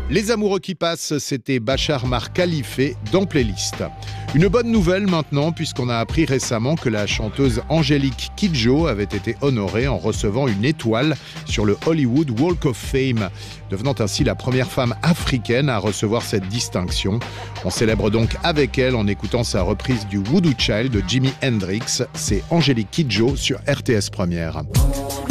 Les amoureux qui passent, c'était Bachar Mar Khalife dans Playlist. Une bonne nouvelle maintenant, puisqu'on a appris récemment que la chanteuse Angélique Kidjo avait été honorée en recevant une étoile sur le Hollywood Walk of Fame, devenant ainsi la première femme africaine à recevoir cette distinction. On célèbre donc avec elle en écoutant sa reprise du Voodoo Child de Jimi Hendrix. C'est Angélique Kidjo sur RTS Première.